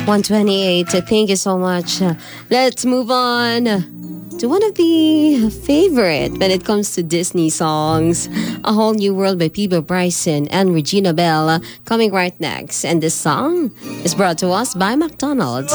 128. Thank you so much. Let's move on to one of the favorite when it comes to Disney songs, A Whole New World by Peebo Bryson and Regina Bell, coming right next. And this song is brought to us by McDonald's.